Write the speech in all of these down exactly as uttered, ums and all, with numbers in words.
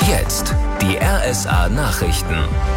Jetzt die R S A-Nachrichten.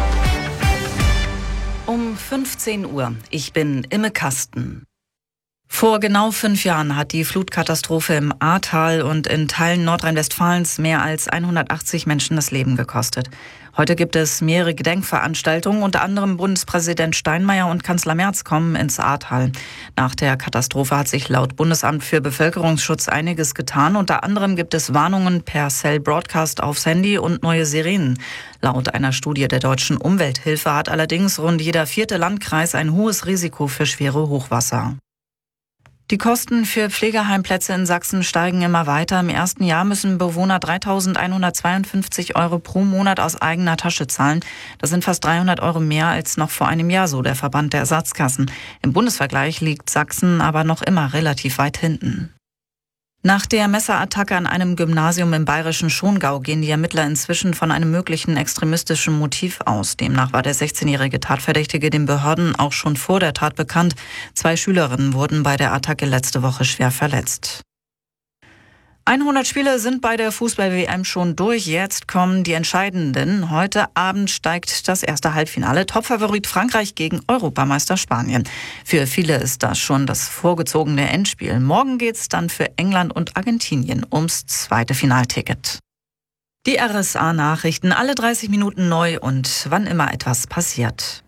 Um fünfzehn Uhr. Ich bin Imme Kasten. Vor genau fünf Jahren hat die Flutkatastrophe im Ahrtal und in Teilen Nordrhein-Westfalens mehr als hundertachtzig Menschen das Leben gekostet. Heute gibt es mehrere Gedenkveranstaltungen, unter anderem Bundespräsident Steinmeier und Kanzler Merz kommen ins Ahrtal. Nach der Katastrophe hat sich laut Bundesamt für Bevölkerungsschutz einiges getan. Unter anderem gibt es Warnungen per Cell Broadcast aufs Handy und neue Sirenen. Laut einer Studie der Deutschen Umwelthilfe hat allerdings rund jeder vierte Landkreis ein hohes Risiko für schwere Hochwasser. Die Kosten für Pflegeheimplätze in Sachsen steigen immer weiter. Im ersten Jahr müssen Bewohner dreitausendeinhundertzweiundfünfzig Euro pro Monat aus eigener Tasche zahlen. Das sind fast dreihundert Euro mehr als noch vor einem Jahr, so der Verband der Ersatzkassen. Im Bundesvergleich liegt Sachsen aber noch immer relativ weit hinten. Nach der Messerattacke an einem Gymnasium im bayerischen Schongau gehen die Ermittler inzwischen von einem möglichen extremistischen Motiv aus. Demnach war der sechzehnjährige Tatverdächtige den Behörden auch schon vor der Tat bekannt. Zwei Schülerinnen wurden bei der Attacke letzte Woche schwer verletzt. hundert Spiele sind bei der Fußball-W M schon durch. Jetzt kommen die entscheidenden. Heute Abend steigt das erste Halbfinale. Topfavorit Frankreich gegen Europameister Spanien. Für viele ist das schon das vorgezogene Endspiel. Morgen geht's dann für England und Argentinien ums zweite Finalticket. Die R S A-Nachrichten alle dreißig Minuten neu und wann immer etwas passiert.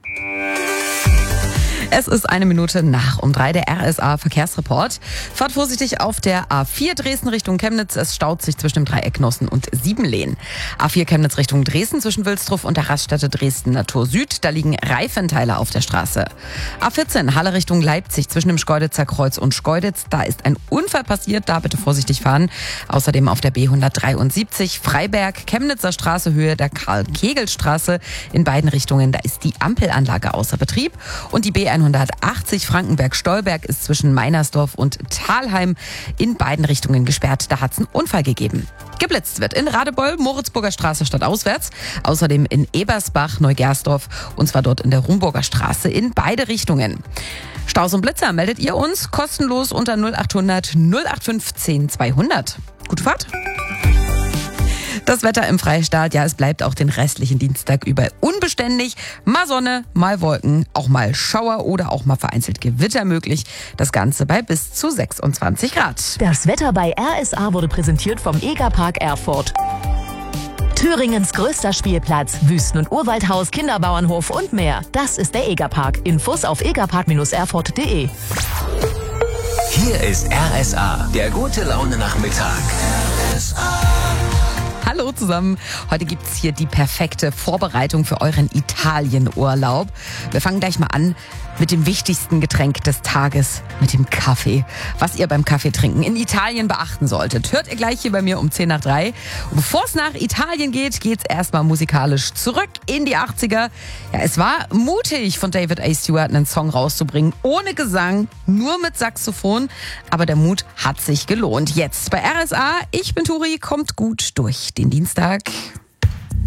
Es ist eine Minute nach um drei, der R S A-Verkehrsreport. Fahrt vorsichtig auf der A vier Dresden Richtung Chemnitz. Es staut sich zwischen dem Dreieck Nossen und Siebenlehn. A vier Chemnitz Richtung Dresden zwischen Wilsdruff und der Raststätte Dresden Natur Süd. Da liegen Reifenteile auf der Straße. A vierzehn Halle Richtung Leipzig zwischen dem Schkeuditzer Kreuz und Schkeuditz. Da ist ein Unfall passiert, da bitte vorsichtig fahren. Außerdem auf der B hundertdreiundsiebzig Freiberg, Chemnitzer Straße Höhe der Karl-Kegel-Straße. In beiden Richtungen, da ist die Ampelanlage außer Betrieb. Und die B hundertachtzig Frankenberg-Stolberg ist zwischen Meinersdorf und Thalheim in beiden Richtungen gesperrt. Da hat es einen Unfall gegeben. Geblitzt wird in Radebeul, Moritzburger Straße stadtauswärts. Außerdem in Ebersbach, Neugersdorf und zwar dort in der Rumburger Straße in beide Richtungen. Staus und Blitzer meldet ihr uns kostenlos unter null achthundert null acht fünfzehn zweihundert. Gute Fahrt! Das Wetter im Freistaat, ja, es bleibt auch den restlichen Dienstag über unbeständig. Mal Sonne, mal Wolken, auch mal Schauer oder auch mal vereinzelt Gewitter möglich. Das Ganze bei bis zu sechsundzwanzig Grad. Das Wetter bei R S A wurde präsentiert vom Egerpark Erfurt. Thüringens größter Spielplatz, Wüsten- und Urwaldhaus, Kinderbauernhof und mehr. Das ist der Egerpark. Infos auf egerpark erfurt punkt de. Hier ist R S A, der gute Laune-Nachmittag. R S A. Hallo zusammen. Heute gibt's hier die perfekte Vorbereitung für euren Italienurlaub. Wir fangen gleich mal an mit dem wichtigsten Getränk des Tages, mit dem Kaffee. Was ihr beim Kaffeetrinken in Italien beachten solltet, hört ihr gleich hier bei mir um zehn nach drei. Und bevor es nach Italien geht, geht's erstmal musikalisch zurück in die achtziger. Ja, es war mutig von David A. Stewart einen Song rauszubringen, ohne Gesang, nur mit Saxophon. Aber der Mut hat sich gelohnt. Jetzt bei R S A, ich bin Turi, kommt gut durch den Dienstag.